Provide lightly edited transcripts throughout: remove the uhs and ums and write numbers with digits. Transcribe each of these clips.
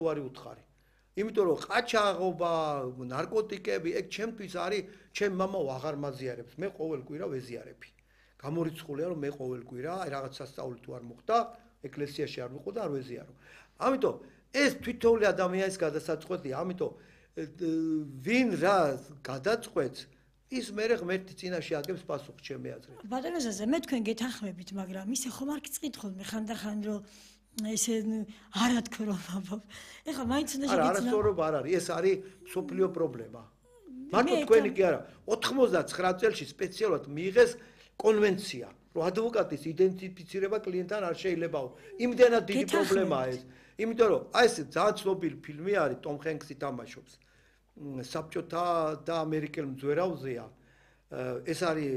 უარი უთხარი. იმიტომ რომ ყაჩაღობა, ნარკოტიკები, ეგ ჩემთვის არის, ჩემ მამაო აღარ მაზიარებს. მე ყოველ კვირა ვეზიარები. გამორიცხულია რომ მე ყოველ კვირა რაღაც სასწაული თუ არ მოხდა, ეკლესიაში არ ვიყო და არ ვეზიარო. ამიტომ ეს თვითონული ადამიანის გადასაწყვეტია, ამიტომ ვინ რა გადაწყვეტს ის მერე ღმერთი წინაშე აგებს პასუხს ჩემი აზრით. ბატონო ზაზა, მე თქვენ გეთანხმებით, მაგრამ ისე ხომ არ გიწყით ხოლმე ხანდახან რომ ესე არა თქო რომ ეხლა მაინც უნდა შეგეცნა. არა, არასწორობა არ არის, ეს არის სოფლიო პრობლემა. მარტო თქვენი კი არა, 99 წელში სპეციალურად მიიღეს კონვენცია, რომ ადვოკატის იდენტიფიცირება კლიენტთან არ შეიძლებაო. იმდენად დიდი პრობლემაა ეს. იმიტომ რომ აი ეს ძალიან ცნობილი ფილმი არის, ტომ ჰენქსი თამაშობს. საბჭოთა და ამერიკელ მძვერავზეა. ეს არის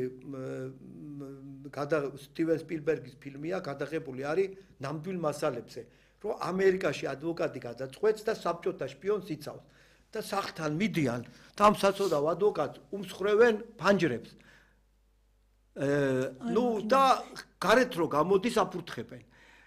სტივენ სპილბერგის ფილმია, გადაღებული არის ნამდვილ მასალებზე, რომ ამერიკაში ადვოკატი გადაწყვეტს და საბჭოთა შპიონს იცავს და სახლთან მიდიან და ამ საცოდავ ადვოკატს უმსხვრევენ ფანჯრებს. და გარეთ რო გამოდის აფურთხებენ.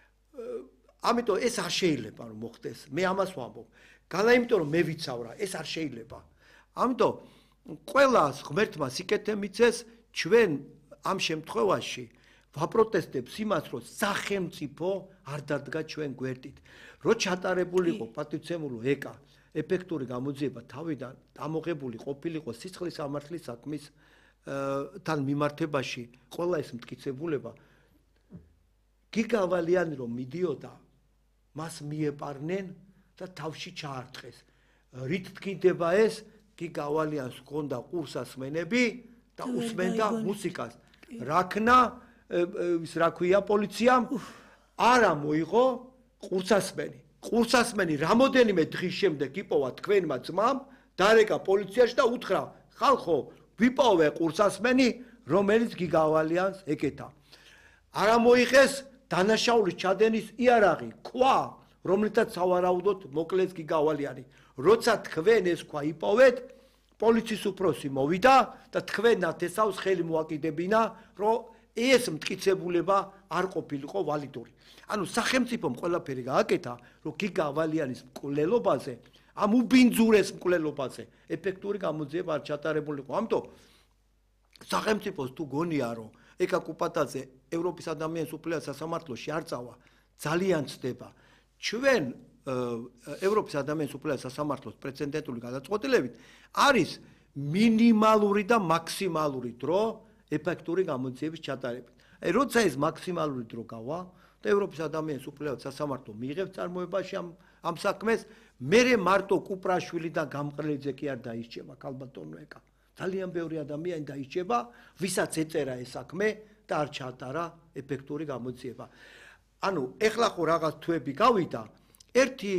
ამიტომ ეს არ შეიძლება რომ მოხდეს. მე ამას ვამბობ. გალა იმიტომ რომ მე ვიცავრა, ეს არ შეიძლება. ამიტომ ყველას ღმერთმა სიკეთე მიცეს, ჩვენ ამ შემთხვევაში ვაპროტესტებს იმას, რომ სახელმწიფო არ დადგა ჩვენ გვერდით. რო ჩატარებული იყო პატივცემულო ეკა, ეფექტური გამოძიება თავიდან დამოღებული ყოფილიყო სისხლის სამართლის საქმის თან მიმართებაში, ყველა ეს მტკიცებულება გიგავალიანი რომ მიდიოდა, მას მიეპარნენ და თავში ჩაარტყეს. რით თქინდება ეს? გიგავალიანს ჰქონდა ყურსასმენები და უსმენდა მუსიკას. რაქნა ის რა ქვია პოლიციამ არა მოიღო ყურსასმენი. ყურსასმენი რამოდენიმე დღის შემდეგ იპოვა თქვენმა ძმამ, დარეკა პოლიციაში და უთხრა: "ხალხო, ვიპოვე ყურსასმენი, რომელიც გიგავალიანს ეკეთა." არა მოიღეს დანაშაულის ჩადენის იარაღი, ქვა, რომლითაც სავარაუდოდ მოკლეს გიგავალიანი. როცა თქვენ ეს ქვა იპოვეთ, პოლიციის უფროსი მოვიდა და თქვენად ესავს ხელი მოაკიდებინა, რომ ეს მტკიცებულება არ ყოფილიყო ვალიდური. ანუ სახელმწიფომ ყველაფერი გააკეთა, რომ გიგავალიანის მკვლელობაზე, ამ უბინძურეს მკვლელობაზე ეფექტური გამოძიება არ ჩატარებულიყო. ამიტომ სახელმწიფოს თუ გონია, რომ ეკა კუპატაძე ევროპის ადამიანის უფლებათა სასამართლოში არ წავა, ძალიან ცდება. ჩვენ ევროპის ადამიანის უფლებათა სასამართლოს პრეცედენტული გადაწყვეტილებით არის მინიმალური და მაქსიმალური დრო ეფექტური გამოძიების ჩატარებით. როცა ეს მაქსიმალური დრო გავა და ევროპის ადამიანის უფლებათა სასამართლო მიიღებს წარმოებაში ამ საქმეს, მერე მარტო კუპრაშვილიდან გამყრელიძე კი არ დაისჭება, ქალბატონო ეკა. ძალიან ბევრი ადამიანი დაისჭება, ვისაც ეწერა ეს საქმე და არ ჩაატარა ეფექტური გამოძიება. ანუ ეხლა ხო რაღაც თვეები გავიდა, ერთი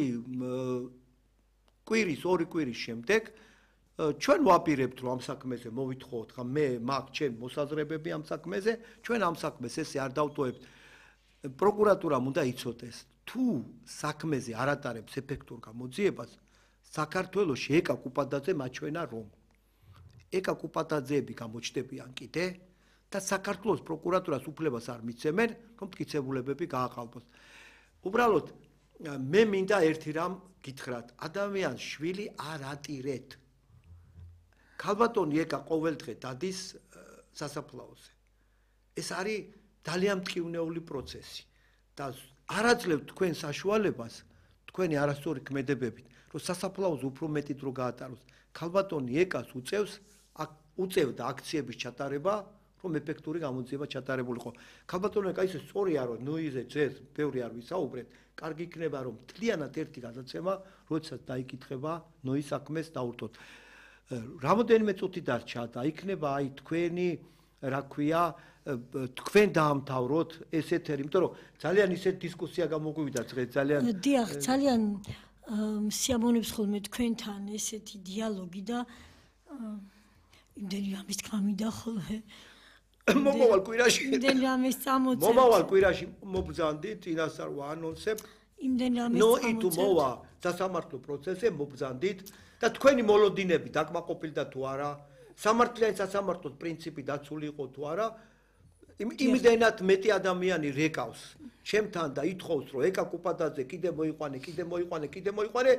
კვირის, ორი კვირის შემდეგ ჩვენ ვაპირებთ, რომ ამ საქმეზე მოვითხოვოთ, ხა მე მაქვს ჩემი მოსაზრებები ამ საქმეზე, ჩვენ ამ საქმეს ესე არ დავტოვებთ. პროკურატურამ უნდა იცოდეს, თუ საქმეზე არ ატარებს ეფექტურ გამოძიებას, საქართველოში ეკა კუპატაძე მაჩვენა რომ ეკა კუპატაძეები გამოჩნდებიან კიდე და საქართველოს პროკურატურას უფლებას არ მიცემენ, რომ მტკიცებულებები გააყალბოს. უბრალოდ მე მინდა ერთი რამ გითხრათ, ადამიანს შვილი არ ატირეთ. ქალბატონი ეკა ყოველდღე დადის სასაფლაოზე. ეს არის ძალიან მტკივნეული პროცესი და არაძლევთ თქვენ საშუალებას, თქვენი არასწორი ქმედებებით, რომ სასაფლაოზე უფრო მეტი დრო გაატაროს. ქალბატონი ეკას უწევდა აქციების ჩატარება, რომ ეფექტური გამოძიება ჩატარებულიყო. ქალბატონო ეკა ისე სწორია, რომ ნოიზე ძეს ბევრი არ ვისაუბრეთ, კარგი იქნება, რომ მთლიანად ერთი გადაცემა, როდესაც დაიკითხება ნოის საქმეს დაურთოთ. რამოდენიმე წუთი დარჩა და იქნება აი თქვენი, რა ქვია, თქვენ დაამთავროთ ეს ეთერი, იმიტომ რომ ძალიან ისეთ დისკუსია გამოგვივიდა დღეს, ძალიან დიახ, ძალიან სიამოვნებს ხოლმე თქვენთან ესეთი დიალოგი და იმდენი რამის თქმა მინდა ხოლმე. მომავალ კვირაში იმდენი რამის წამოწევთ. მომავალ კვირაში მობრძანდით, წინასწარ ვაანონსებ. იმდენი რამის ნოი თუ მოვა სასამართლო პროცესზე მობრძანდით და თქვენი მოლოდინები დაკმაყოფილდა თუ არა, სამართლიანი სასამართლოს პრინციპი დაცული იყო თუ არა, იმდენად მეტი ადამიანი რეკავს ჩემთან და ითხოვს რომ ეკა კუპადაძე კიდე მოიყვანე